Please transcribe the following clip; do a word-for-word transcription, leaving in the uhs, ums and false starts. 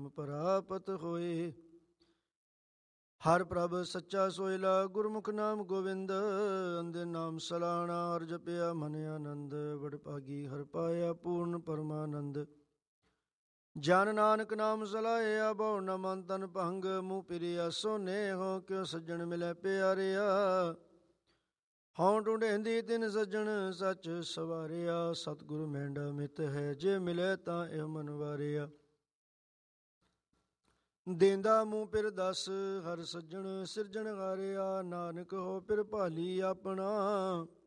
ਨਾਮ ਪ੍ਰਾਪਤ ਹੋਏ। ਹਰ ਪ੍ਰਭ ਸੱਚਾ ਸੋਇਲਾ, ਗੁਰਮੁਖ ਨਾਮ ਗੋਵਿੰਦ। ਅੰਦੇ ਨਾਮ ਸਲਾਣਾ, ਹਰ ਜਪਿਆ ਮਨ ਆਨੰਦ। ਵਡਭਾਗੀ ਹਰ ਪਾਇਆ ਪੂਰਨ ਪਰਮਾਨੰਦ। ਜਨ ਨਾਨਕ ਨਾਮ ਸਲਾਹਿਆ, ਬਹੁ ਨ ਮਨ ਤਨ ਭੰਗ। ਮੂੰਹ ਪਿਰਿਆ ਸੋਨੇ ਹੋ, ਕਿਉ ਸੱਜਣ ਮਿਲੈ ਪਿਆਰਿਆ। ਹਉ ਢੂੰਢੇਂਦੀ ਤਿਨ ਸੱਜਣ, ਸੱਚ ਸਵਾਰਿਆ। ਸਤਿਗੁਰ ਮਹਿੰਡਾ ਮਿਤ ਹੈ, ਜੇ ਮਿਲੈ ਤਾਂ ਇਹ ਮਨ ਵਾਰਿਆ। ਦੇਂਦਾ ਮੂੰਹ ਪਿਰ ਦਸ, ਹਰ ਸੱਜਣ ਸਿਰਜਣਹਾਰਿਆ। ਨਾਨਕ ਹੋ ਪਿਰ ਭਾਲੀ ਆਪਣਾ,